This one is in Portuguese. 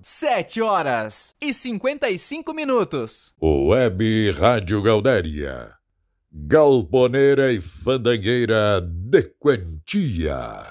7h55. Web Rádio Gaudéria. Galponeira e fandangueira de quantia.